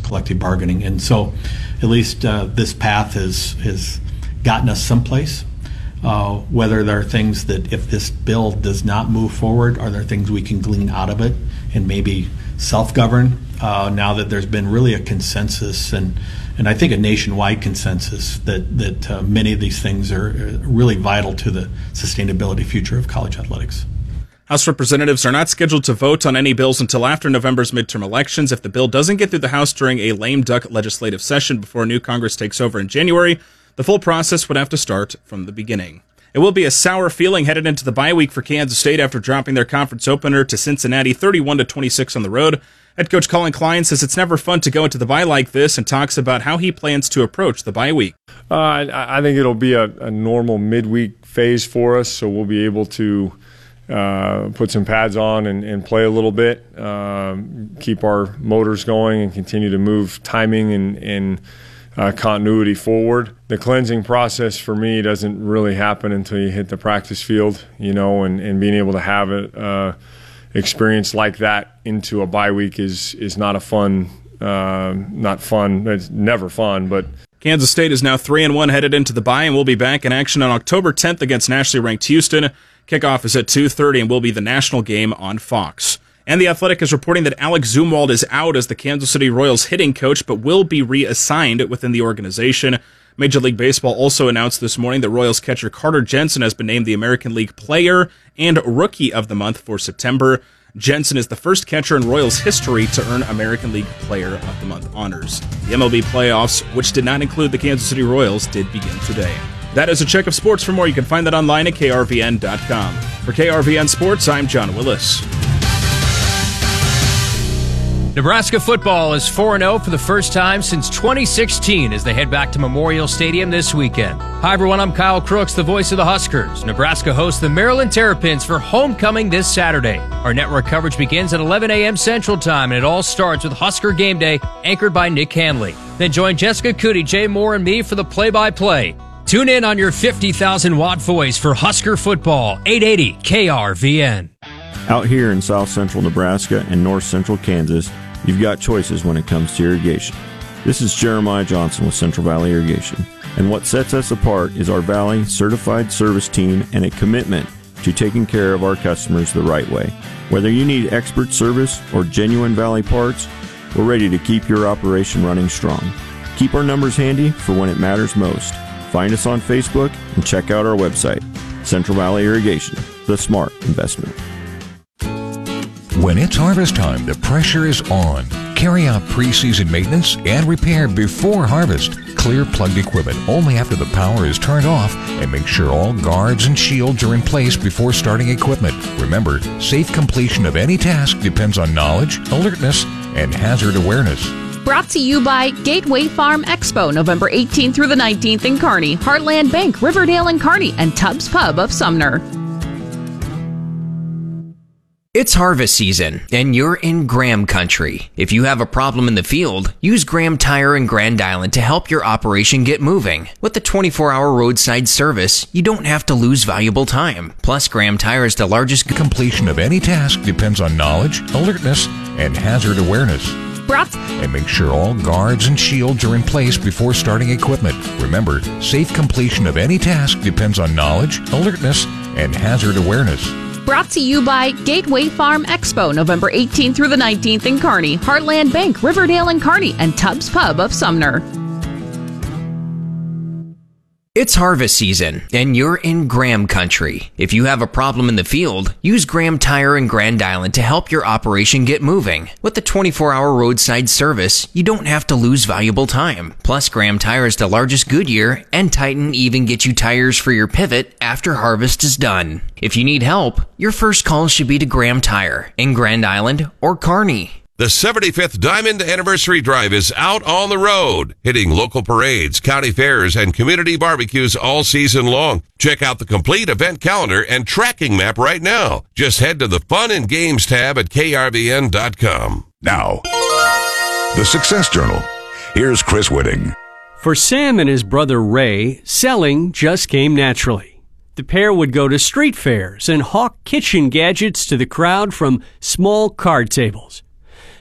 collective bargaining. And so at least this path has gotten us someplace. Whether there are things that if this bill does not move forward, are there things we can glean out of it and maybe self-govern now that there's been really a consensus and I think a nationwide consensus that many of these things are really vital to the sustainability future of college athletics. House representatives are not scheduled to vote on any bills until after November's midterm elections. If the bill doesn't get through the House during a lame duck legislative session before a new Congress takes over in January, the full process would have to start from the beginning. It will be a sour feeling headed into the bye week for Kansas State after dropping their conference opener to Cincinnati 31-26 on the road. Head coach Colin Klein says it's never fun to go into the bye like this and talks about how he plans to approach the bye week. I think it'll be a normal midweek phase for us, so we'll be able to put some pads on and play a little bit, keep our motors going and continue to move timing and continuity forward. The cleansing process for me doesn't really happen until you hit the practice field, and being able to have it experience like that into a bye week is not a fun, not fun. It's never fun, but Kansas State is now 3-1 headed into the bye and will be back in action on October 10th against nationally ranked Houston. Kickoff is at 2:30 and will be the national game on Fox. And The Athletic is reporting that Alex Zumwalt is out as the Kansas City Royals hitting coach, but will be reassigned within the organization. Major League Baseball also announced this morning that Royals catcher Carter Jensen has been named the American League Player and Rookie of the Month for September. Jensen is the first catcher in Royals history to earn American League Player of the Month honors. The MLB playoffs, which did not include the Kansas City Royals, did begin today. That is a check of sports. For more, you can find that online at krvn.com. For KRVN Sports, I'm John Willis. Nebraska football is 4-0 for the first time since 2016 as they head back to Memorial Stadium this weekend. Hi everyone, I'm Kyle Crooks, the voice of the Huskers. Nebraska hosts the Maryland Terrapins for homecoming this Saturday. Our network coverage begins at 11 a.m. Central Time, and it all starts with Husker Game Day, anchored by Nick Hanley. Then join Jessica Cootie, Jay Moore, and me for the play-by-play. Tune in on your 50,000-watt voice for Husker football, 880 KRVN. Out here in South Central Nebraska and North Central Kansas, you've got choices when it comes to irrigation. This is Jeremiah Johnson with Central Valley Irrigation, and what sets us apart is our Valley certified service team and a commitment to taking care of our customers the right way. Whether you need expert service or genuine Valley parts, we're ready to keep your operation running strong. Keep our numbers handy for when it matters most. Find us on Facebook and check out our website. Central Valley Irrigation, the smart investment. When it's harvest time, the pressure is on. Carry out pre-season maintenance and repair before harvest. Clear plugged equipment only after the power is turned off, and make sure all guards and shields are in place before starting equipment. Remember, safe completion of any task depends on knowledge, alertness, and hazard awareness. Brought to you by Gateway Farm Expo, November 18th through the 19th in Kearney, Heartland Bank, Riverdale and Kearney, and Tubbs Pub of Sumner. It's harvest season, and you're in Graham country. If you have a problem in the field, use Graham Tire in Grand Island to help your operation get moving. With the 24-hour roadside service, you don't have to lose valuable time. Plus, Graham Tire is the largest completion of any task depends on knowledge, alertness, and hazard awareness. And make sure all guards and shields are in place before starting equipment. Remember, safe completion of any task depends on knowledge, alertness, and hazard awareness. Brought to you by Gateway Farm Expo, November 18th through the 19th in Kearney, Heartland Bank, Riverdale and Kearney, and Tubbs Pub of Sumner. It's harvest season, and you're in Graham country. If you have a problem in the field, use Graham Tire in Grand Island to help your operation get moving. With the 24-hour roadside service, you don't have to lose valuable time. Plus, Graham Tire is the largest Goodyear, and Titan even gets you tires for your pivot after harvest is done. If you need help, your first call should be to Graham Tire in Grand Island or Kearney. The 75th Diamond Anniversary Drive is out on the road, hitting local parades, county fairs, and community barbecues all season long. Check out the complete event calendar and tracking map right now. Just head to the Fun and Games tab at krvn.com. Now, the Success Journal. Here's Chris Whitting. For Sam and his brother Ray, selling just came naturally. The pair would go to street fairs and hawk kitchen gadgets to the crowd from small card tables.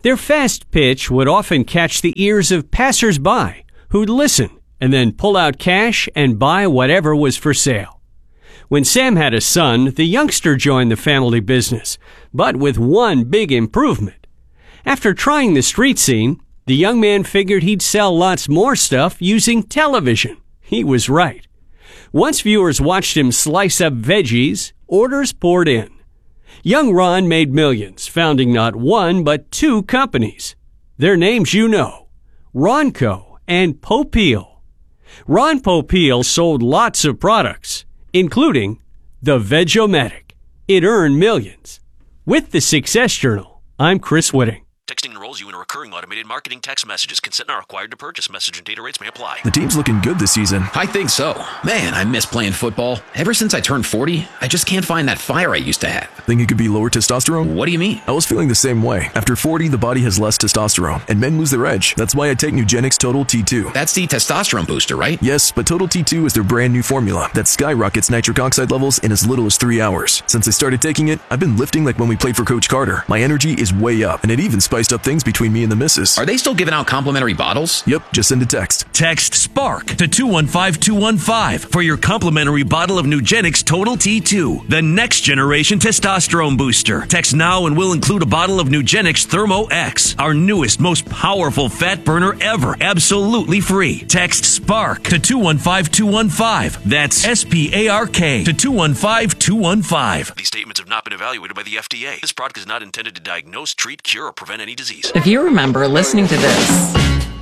Their fast pitch would often catch the ears of passers-by who'd listen and then pull out cash and buy whatever was for sale. When Sam had a son, the youngster joined the family business, but with one big improvement. After trying the street scene, the young man figured he'd sell lots more stuff using television. He was right. Once viewers watched him slice up veggies, orders poured in. Young Ron made millions, founding not one but two companies. Their names you know, Ronco and Popeil. Ron Popeil sold lots of products, including the Veg-O-Matic. It earned millions. With the Success Journal, I'm Chris Whitting. Texting enrolls you in a recurring automated marketing text messages. Consent not required to purchase. Message and data rates may apply. The team's looking good this season. I think so. Man, I miss playing football. Ever since I turned 40, I just can't find that fire I used to have. Think it could be lower testosterone? What do you mean? I was feeling the same way. After 40, the body has less testosterone, and men lose their edge. That's why I take Nugenix Total T2. That's the testosterone booster, right? Yes, but Total T2 is their brand new formula that skyrockets nitric oxide levels in as little as 3 hours. Since I started taking it, I've been lifting like when we played for Coach Carter. My energy is way up, and it even spiced up things between me and the missus. Are they still giving out complimentary bottles? Yep, just send a text. Text SPARK to 215-215 for your complimentary bottle of Nugenix Total T2, the next generation testosterone booster. Text now and we'll include a bottle of Nugenix Thermo X, our newest, most powerful fat burner ever, absolutely free. Text SPARK to 215-215. That's SPARK to 215-215. These statements have not been evaluated by the FDA. This product is not intended to diagnose, treat, cure, or prevent any disease. If you remember listening to this,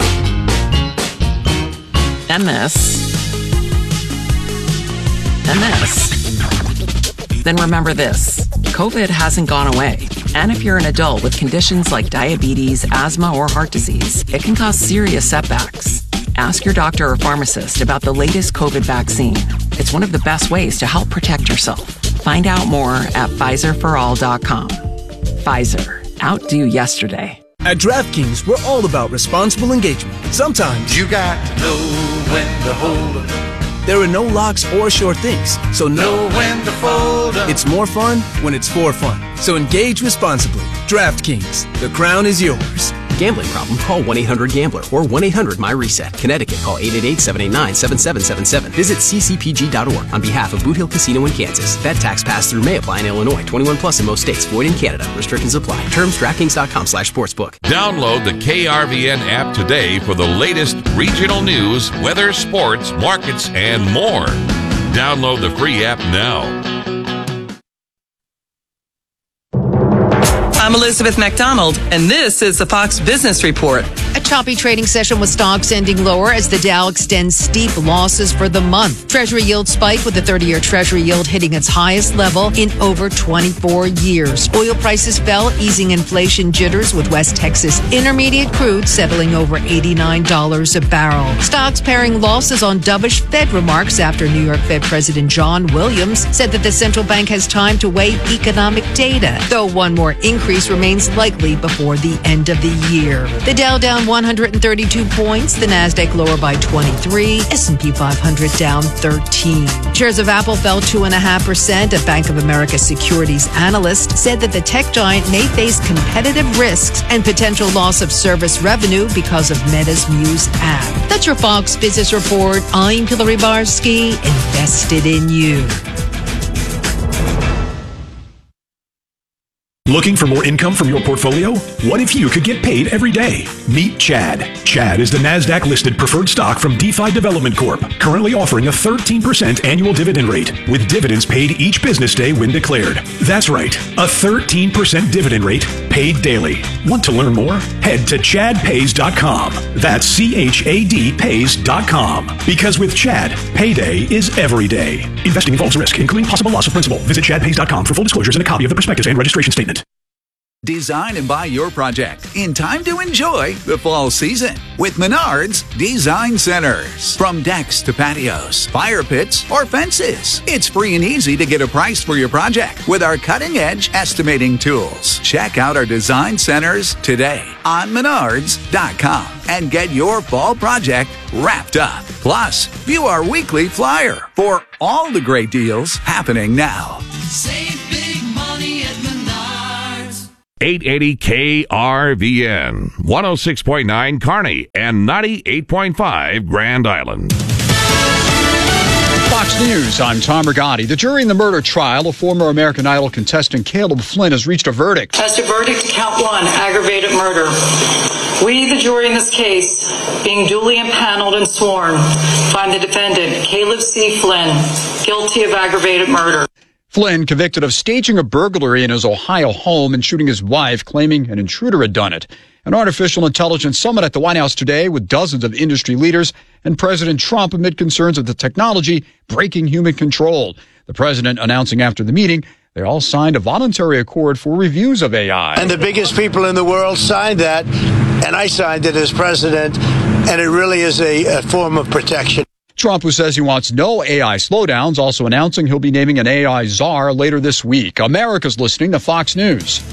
and this, and this, then remember this. COVID hasn't gone away. And if you're an adult with conditions like diabetes, asthma, or heart disease, it can cause serious setbacks. Ask your doctor or pharmacist about the latest COVID vaccine. It's one of the best ways to help protect yourself. Find out more at PfizerForAll.com. Pfizer. Outdo yesterday. At DraftKings, we're all about responsible engagement. Sometimes you got to know when to hold up. There are no locks or sure things, so know when to fold up. It's more fun when it's for fun. So engage responsibly. DraftKings, the crown is yours. Gambling problem? Call 1-800-GAMBLER or 1-800-MY-RESET. Connecticut, call 888-789-7777. Visit ccpg.org on behalf of Boot Hill Casino in Kansas. Bet tax pass-through may apply in Illinois. 21 plus in most states. Void in Canada. Restrictions apply. Terms DraftKings.com/sportsbook. Download the KRVN app today for the latest regional news, weather, sports, markets, and more. Download the free app now. I'm Elizabeth McDonald, and this is the Fox Business Report. A choppy trading session with stocks ending lower as the Dow extends steep losses for the month. Treasury yield spike with the 30-year Treasury yield hitting its highest level in over 24 years. Oil prices fell, easing inflation jitters with West Texas Intermediate crude settling over $89 a barrel. Stocks paring losses on dovish Fed remarks after New York Fed President John Williams said that the central bank has time to weigh economic data, though one more increase remains likely before the end of the year. The Dow down 132 points, the Nasdaq lower by 23, S&P 500 down 13. Shares of Apple fell 2.5%. A Bank of America securities analyst said that the tech giant may face competitive risks and potential loss of service revenue because of Meta's Muse app. That's your Fox Business Report. I'm Hillary Barsky, invested in you. Looking for more income from your portfolio? What if you could get paid every day? Meet Chad. Chad is the NASDAQ-listed preferred stock from DeFi Development Corp., currently offering a 13% annual dividend rate, with dividends paid each business day when declared. That's right, a 13% dividend rate paid daily. Want to learn more? Head to ChadPays.com. That's CHAD Pays.com. Because with Chad, payday is every day. Investing involves risk, including possible loss of principal. Visit ChadPays.com for full disclosures and a copy of the prospectus and registration statement. Design and buy your project in time to enjoy the fall season with Menards Design Centers. From decks to patios, fire pits, or fences, it's free and easy to get a price for your project with our cutting-edge estimating tools. Check out our design centers today on Menards.com and get your fall project wrapped up. Plus, view our weekly flyer for all the great deals happening now. Save big money at Menards. 880 KRVN, 106.9 Kearney, and 98.5 Grand Island. Fox News, I'm Tom Rigotti. The jury in the murder trial of former American Idol contestant Caleb Flynn has reached a verdict. As to verdict, count 1, aggravated murder. We, the jury in this case, being duly impaneled and sworn, find the defendant, Caleb C. Flynn, guilty of aggravated murder. Flynn, convicted of staging a burglary in his Ohio home and shooting his wife, claiming an intruder had done it. An artificial intelligence summit at the White House today with dozens of industry leaders and President Trump amid concerns of the technology breaking human control. The president announcing after the meeting they all signed a voluntary accord for reviews of AI. And the biggest people in the world signed that, and I signed it as president, and it really is a form of protection. Trump, who says he wants no AI slowdowns, also announcing he'll be naming an AI czar later this week. America's listening to Fox News.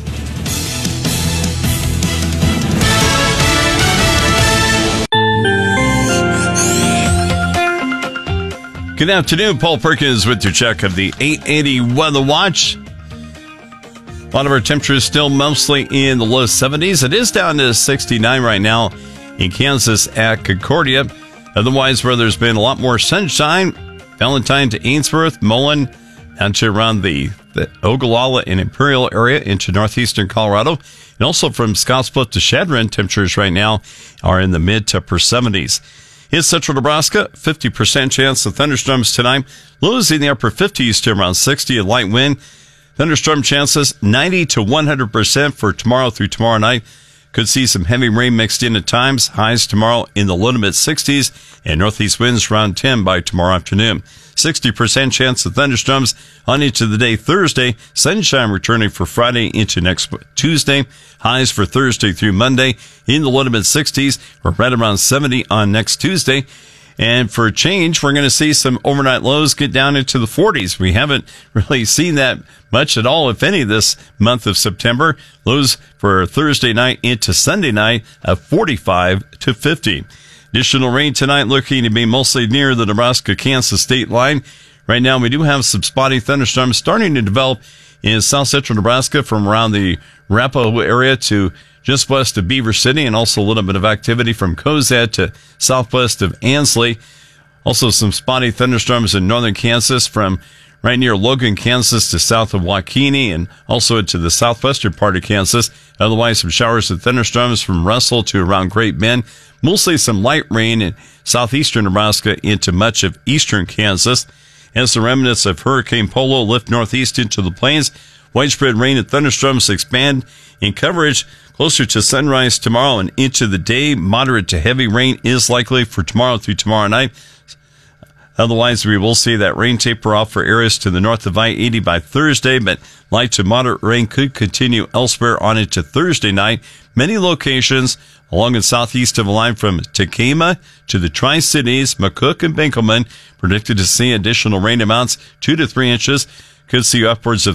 Good afternoon, Paul Perkins with your check of the 880 Weather Watch. A lot of our temperatures still mostly in the low 70s. It is down to 69 right now in Kansas at Concordia. Otherwise, where there's been a lot more sunshine, Valentine to Ainsworth, Mullen, down to around the Ogallala and Imperial area into northeastern Colorado. And also from Scottsbluff to Chadron, temperatures right now are in the mid to upper 70s. In central Nebraska, 50% chance of thunderstorms tonight. Lows in the upper 50s to around 60, a light wind. Thunderstorm chances 90 to 100% for tomorrow through tomorrow night. Could see some heavy rain mixed in at times. Highs tomorrow in the low to mid 60s and northeast winds around 10 by tomorrow afternoon. 60% chance of thunderstorms on into the day Thursday. Sunshine returning for Friday into next Tuesday. Highs for Thursday through Monday in the low to mid 60s. We're right around 70 on next Tuesday. And for a change, we're going to see some overnight lows get down into the 40s. We haven't really seen that much at all, if any, this month of September. Lows for Thursday night into Sunday night of 45 to 50. Additional rain tonight looking to be mostly near the Nebraska-Kansas state line. Right now, we do have some spotty thunderstorms starting to develop in south central Nebraska from around the Arapahoe area to just west of Beaver City, and also a little bit of activity from Cozad to southwest of Ansley. Also some spotty thunderstorms in northern Kansas from right near Logan, Kansas to south of Waukene, and also into the southwestern part of Kansas. Otherwise, some showers and thunderstorms from Russell to around Great Bend. Mostly some light rain in southeastern Nebraska into much of eastern Kansas. As the remnants of Hurricane Polo lift northeast into the plains, widespread rain and thunderstorms expand in coverage closer to sunrise tomorrow and into the day. Moderate to heavy rain is likely for tomorrow through tomorrow night. Otherwise, we will see that rain taper off for areas to the north of I-80 by Thursday, but light to moderate rain could continue elsewhere on into Thursday night. Many locations along the southeast of the line from Tekamah to the Tri-Cities, McCook and Benkelman predicted to see additional rain amounts 2 to 3 inches. Could see upwards of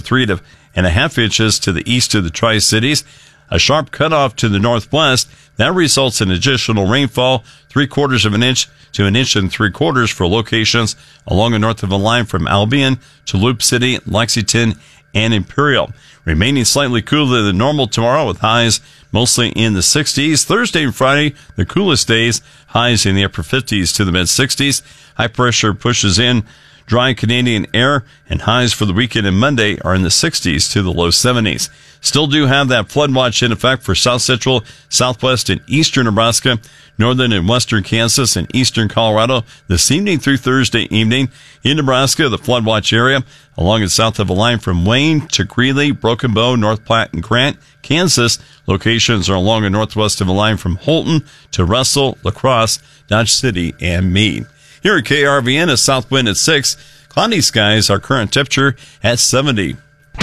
3.5 inches to the east of the Tri-Cities. A sharp cutoff to the northwest. That results in additional rainfall, 3/4 of an inch to 1 3/4 inches for locations along the north of the line from Albion to Loop City, Lexington, and Imperial. Remaining slightly cooler than normal tomorrow with highs mostly in the 60s. Thursday and Friday, the coolest days, highs in the upper 50s to the mid 60s. High pressure pushes in dry Canadian air, and highs for the weekend and Monday are in the 60s to the low 70s. Still do have that flood watch in effect for south central, southwest, and eastern Nebraska, northern and western Kansas, and eastern Colorado this evening through Thursday evening. In Nebraska, the flood watch area along and south of the line from Wayne to Greeley, Broken Bow, North Platte, and Grant. Kansas locations are along and northwest of the line from Holton to Russell, La Crosse, Dodge City, and Meade. Here at KRVN, a south wind at 6. Cloudy skies, our current temperature at 70.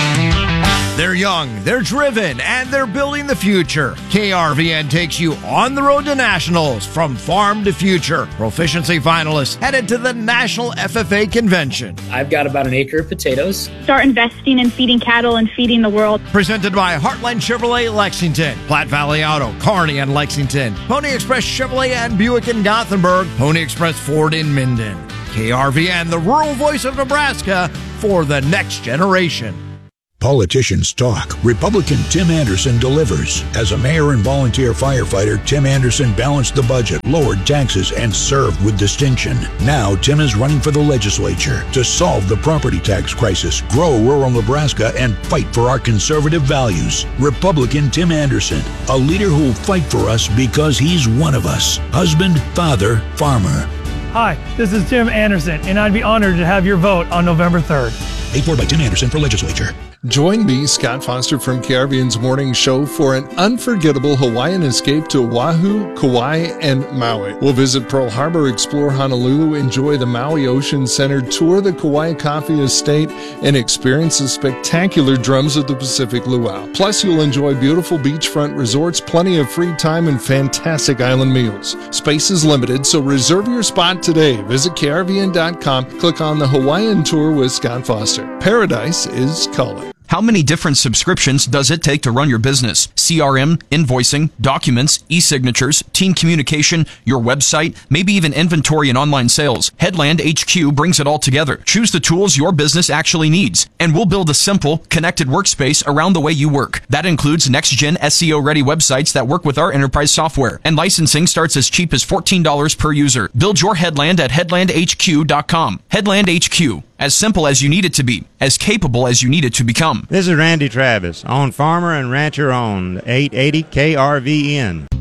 They're young, they're driven, and they're building the future. KRVN takes you on the road to nationals, from farm to future. Proficiency finalists headed to the National FFA Convention. I've got about an acre of potatoes. Start investing in feeding cattle and feeding the world. Presented by Heartland Chevrolet Lexington, Platte Valley Auto, Kearney and Lexington, Pony Express Chevrolet and Buick in Gothenburg, Pony Express Ford in Minden. KRVN, the rural voice of Nebraska for the next generation. Politicians talk. Republican Tim Anderson delivers. As a mayor and volunteer firefighter, Tim Anderson balanced the budget, lowered taxes, and served with distinction. Now, Tim is running for the legislature to solve the property tax crisis, grow rural Nebraska, and fight for our conservative values. Republican Tim Anderson, a leader who will fight for us because he's one of us. Husband, father, farmer. Hi, this is Tim Anderson, and I'd be honored to have your vote on November 3rd. Paid for by Tim Anderson for legislature. Join me, Scott Foster from KRVN's morning show for an unforgettable Hawaiian escape to Oahu, Kauai, and Maui. We'll visit Pearl Harbor, explore Honolulu, enjoy the Maui Ocean Center, tour the Kauai Coffee Estate, and experience the spectacular drums of the Pacific Luau. Plus, you'll enjoy beautiful beachfront resorts, plenty of free time, and fantastic island meals. Space is limited, so reserve your spot today. Visit KRVN.com, click on the Hawaiian Tour with Scott Foster. Paradise is calling. How many different subscriptions does it take to run your business? CRM, invoicing, documents, e-signatures, team communication, your website, maybe even inventory and online sales. Headland HQ brings it all together. Choose the tools your business actually needs, and we'll build a simple, connected workspace around the way you work. That includes next-gen SEO-ready websites that work with our enterprise software, and licensing starts as cheap as $14 per user. Build your Headland at headlandhq.com. Headland HQ. As simple as you need it to be, as capable as you need it to become. This is Randy Travis on Farmer and Rancher on 880 KRVN.